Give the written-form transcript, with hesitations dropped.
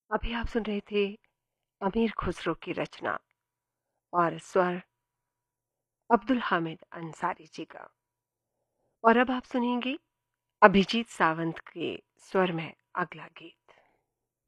अभी आप सुन रहे थे अमीर खुसरो की रचना और स्वर अब्दुल हामिद अंसारी जी का। और अब आप सुनेंगे अभिजीत सावंत के स्वर में अगला गीत।